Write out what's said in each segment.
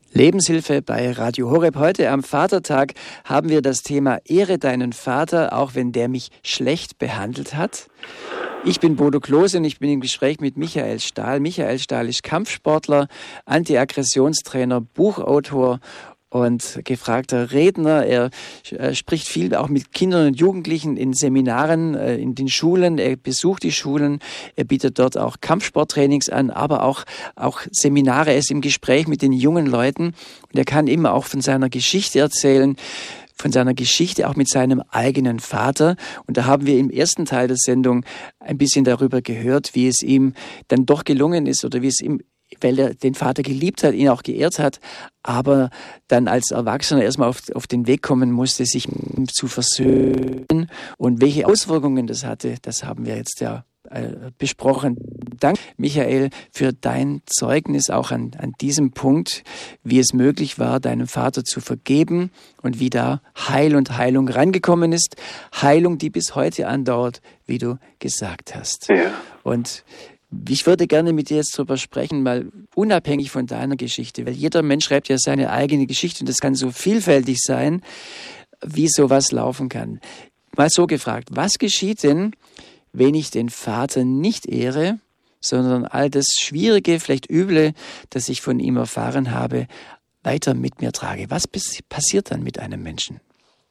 Lebenshilfe bei Radio Horeb. Heute am Vatertag haben wir das Thema Ehre deinen Vater, auch wenn der mich schlecht behandelt hat. Ich bin Bodo Klose und ich bin im Gespräch mit Michael Stahl. Michael Stahl ist Kampfsportler, Anti-Aggressionstrainer, Buchautor und gefragter Redner. Er spricht viel auch mit Kindern und Jugendlichen in Seminaren, in den Schulen. Er besucht die Schulen. Er bietet dort auch Kampfsporttrainings an, aber auch Seminare. Er ist im Gespräch mit den jungen Leuten und er kann immer auch von seiner Geschichte erzählen, von seiner Geschichte auch mit seinem eigenen Vater. Und da haben wir im ersten Teil der Sendung ein bisschen darüber gehört, wie es ihm dann doch gelungen ist oder wie es ihm, weil er den Vater geliebt hat, ihn auch geehrt hat, aber dann als Erwachsener erstmal auf den Weg kommen musste, sich zu versöhnen. Und welche Auswirkungen das hatte, das haben wir jetzt ja besprochen. Danke, Michael, für dein Zeugnis auch an diesem Punkt, wie es möglich war, deinem Vater zu vergeben und wie da Heil und Heilung rangekommen ist. Heilung, die bis heute andauert, wie du gesagt hast. Ja. Und ich würde gerne mit dir jetzt darüber sprechen, mal unabhängig von deiner Geschichte, weil jeder Mensch schreibt ja seine eigene Geschichte und das kann so vielfältig sein, wie sowas laufen kann. Mal so gefragt, was geschieht denn, wenn ich den Vater nicht ehre, sondern all das Schwierige, vielleicht Üble, das ich von ihm erfahren habe, weiter mit mir trage? Was passiert dann mit einem Menschen?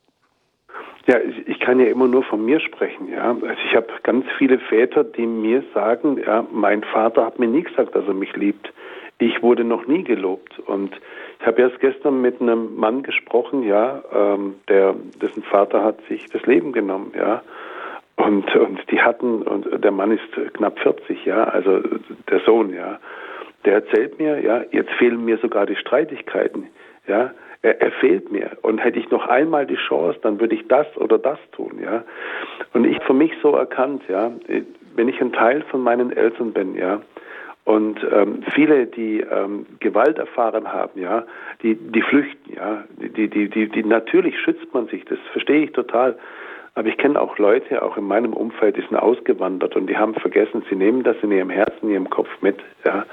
Ja, ich kann ja immer nur von mir sprechen, ja. Also ich habe ganz viele Väter, die mir sagen, ja, mein Vater hat mir nie gesagt, dass er mich liebt. Ich wurde noch nie gelobt. Und ich habe erst gestern mit einem Mann gesprochen, ja, dessen Vater hat sich das Leben genommen, ja. Und der Mann ist knapp 40, ja, also der Sohn, ja. Der erzählt mir, ja, jetzt fehlen mir sogar die Streitigkeiten, ja. Er fehlt mir. Und hätte ich noch einmal die Chance, dann würde ich das oder das tun, ja. Und ich für mich so erkannt, ja, wenn ich ein Teil von meinen Eltern bin, ja, und viele, die Gewalt erfahren haben, ja, die flüchten, ja, die natürlich schützt man sich, das verstehe ich total. Aber ich kenne auch Leute, auch in meinem Umfeld, die sind ausgewandert und die haben vergessen, sie nehmen das in ihrem Herzen, in ihrem Kopf mit, ja.